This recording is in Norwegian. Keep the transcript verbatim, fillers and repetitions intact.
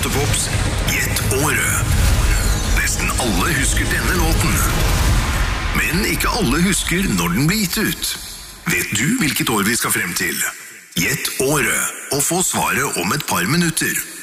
Radiopops Gjett året. Nesten alle husker denne låten. Men ikke alle husker når den ble gitt ut. Vet du hvilket år vi skal frem til? Gjett året, og få svaret om et par minutter.